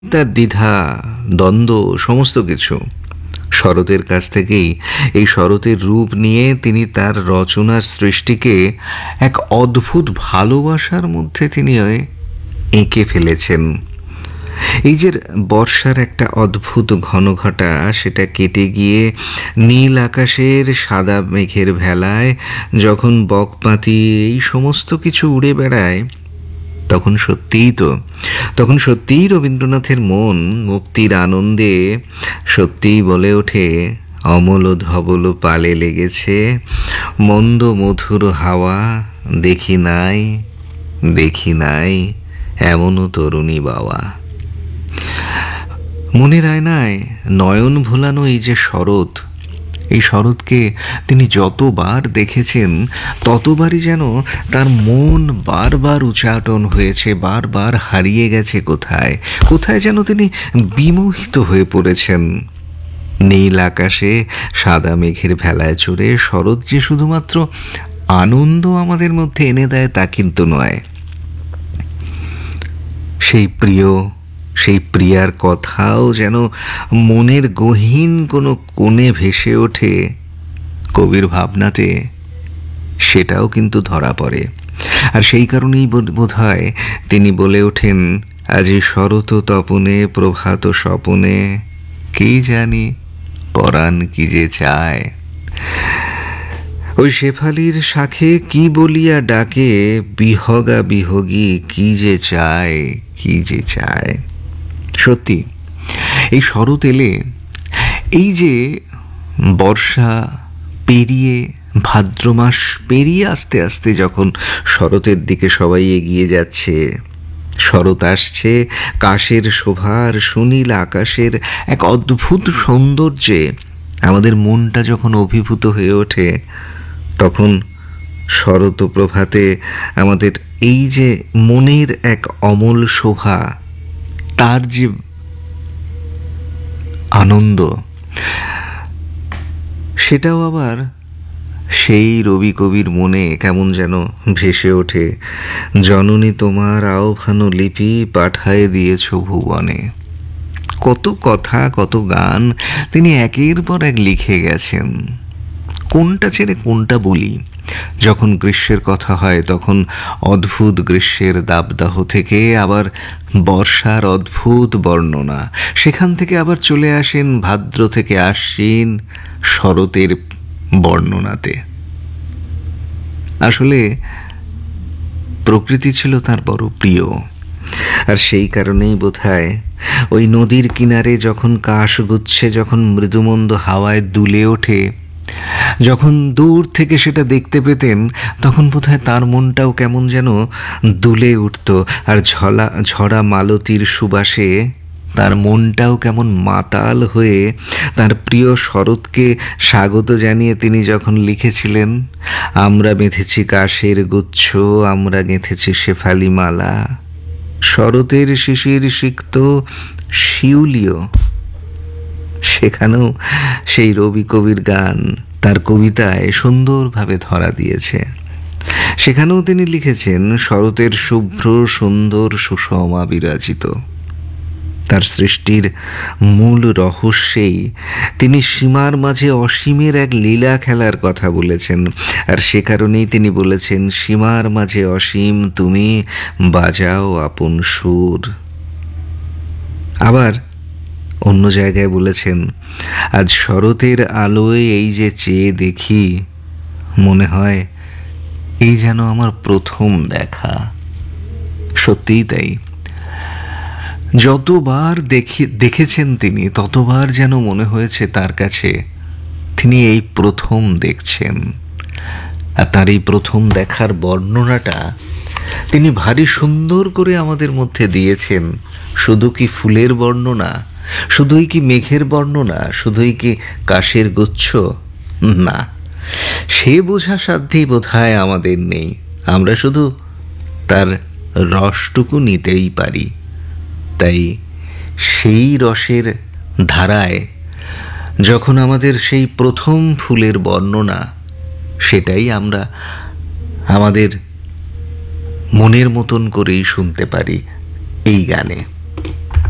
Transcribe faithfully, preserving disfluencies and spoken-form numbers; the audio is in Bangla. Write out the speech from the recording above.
তার দ্বিধা, দ্বন্দ্ব সমস্ত কিছু শরতের কাছ থেকেই এই শরতের রূপ নিয়ে তিনি তার রচনার সৃষ্টিকে এক অদ্ভুত ভালোবাসার মধ্যে তিনি এঁকে ফেলেছেন। এই যে বর্ষার একটা অদ্ভুত ঘনঘটা, সেটা কেটে গিয়ে নীল আকাশের সাদা মেঘের ভেলায় যখন বকপাতি এই সমস্ত কিছু উড়ে বেড়ায়, তখন সত্যিই তো তখন সত্যিই রবীন্দ্রনাথের মন মুক্তির আনন্দে সত্যিই বলে ওঠে, অমল ধবল পালে লেগেছে মন্দ মধুর হাওয়া, দেখি নাই দেখি নাই এমনও তরুণী বাওয়া। মনের আয়নায় নয়ন ভোলানো এই যে শরৎ, এই শরৎকে তিনি যতবার দেখেছেন ততবারই যেন তার মন বারবার উচ্চাটন হয়েছে, বারবার হারিয়ে গেছে কোথায় কোথায় যেন তিনি বিমোহিত হয়ে পড়েছেন। নীল আকাশে সাদা মেঘের ভেলায় চড়ে শরৎ যে শুধুমাত্র আনন্দ আমাদের মধ্যে এনে দেয় তা কিন্তু নয়, সেই প্রিয় সেই প্রিয়ার কথাও যেন মনের গহীন কোনো কোণে ভেসে ওঠে কবির ভাবনাতে, সেটাও কিন্তু ধরা পড়ে। আর সেই কারণেই বোধ হয় তিনি বলে ওঠেন, আজি শরৎ তপনে প্রভাত স্বপনে, কে জানি পরাণ কি যে চায়। ওই শেফালির শাখে কি বলিয়া ডাকে, বিহগা বিহগী কি যে চায় কি যে চায়। সত্যি এই শরৎ এলে, এই যে বর্ষা পেরিয়ে ভাদ্র মাস পেরিয়ে আস্তে আস্তে যখন শরতের দিকে সবাই এগিয়ে যাচ্ছে, শরৎ আসছে কাশের শোভার সুনীল আকাশের এক অদ্ভুত সৌন্দর্যে আমাদের মনটা যখন অভিভূত হয়ে ওঠে, তখন শরৎ প্রভাতে আমাদের এই যে মনের এক অমল শোভা, তার যে আনন্দ, সেটাও আবার সেই রবি কবির মনে কেমন যেন ভেসে ওঠে, জননী তোমার আহ্বান লিপি পাঠায় দিয়েছ ভুবনে। কত কথা, কত গান তিনি একের পর এক লিখে গেছেন। কোনটা ছেড়ে কোনটা বলি? যখন গ্রীষ্মের কথা হয় তখন অদ্ভুত গ্রীষ্মের দাবদাহ থেকে আবার বর্ষার অদ্ভুত বর্ণনা, সেখান থেকে আবার চলে আসেন ভাদ্র থেকে আশ্বিন শরতের বর্ণনাতে। আসলে প্রকৃতি ছিল তার বড় প্রিয়, আর সেই কারণেই বোধহয় ওই নদীর কিনারে যখন কাশগুচ্ছে যখন মৃদুমন্দ হাওয়ায় দুলে ওঠে, যখন দূর থেকে সেটা দেখতে পেতেন, তখন বোধহয় তার মনটাও কেমন যেন দুলে উঠত, আর ঝলা ঝরা মালতীর সুবাসে তার মনটাও কেমন মাতাল হয়ে তার প্রিয় শরৎকে স্বাগত জানিয়ে তিনি যখন লিখেছিলেন, আমরা বেঁধেছি কাশের গুচ্ছ, আমরা গেঁথেছি শেফালি মালা, শরতের শিশির সিক্ত শিউলিও। সেখানেও সেই রবি কবির গান তার কবিতায় সুন্দরভাবে ধরা দিয়েছে। সেখানেও তিনি লিখেছেন, শরতের শুভ্র সুন্দর সুষমা বিরাজিত। তার সৃষ্টির মূল রহস্যেই তিনি সীমার মাঝে অসীমের এক লীলা খেলার কথা বলেছেন, আর সে কারণেই তিনি বলেছেন, সীমার মাঝে অসীম তুমি বাজাও আপন সুর। আবার অন্য জায়গায় বলেছেন, আজ শরতের আলোয় এই যে চেয়ে দেখি, মনে হয় এই যেন আমার প্রথম দেখা। সত্যিই তাই, যতবার দেখে দেখেছেন তিনি ততবার যেন মনে হয়েছে তার কাছে তিনি এই প্রথম দেখছেন। আর তার এই প্রথম দেখার বর্ণনাটা তিনি ভারী সুন্দর করে আমাদের মধ্যে দিয়েছেন। শুধু কি ফুলের বর্ণনা, শুধুই কি মেঘের বর্ণনা, শুধুই কি কাশের গুচ্ছ? না, সে বোঝা সাধ্যই বোধহয় আমাদের নেই। আমরা শুধু তার রসটুকু নিতেই পারি। তাই সেই রসের ধারায় যখন আমাদের সেই প্রথম ফুলের বর্ণনা, সেটাই আমরা আমাদের মনের মতন করেই শুনতে পারি এই গানে।